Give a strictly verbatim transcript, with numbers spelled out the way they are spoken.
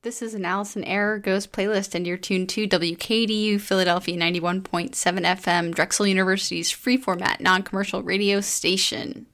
This is an Allison Error Ghost playlist, and you're tuned to W K D U Philadelphia ninety-one point seven F M, Drexel University's free format non-commercial radio station.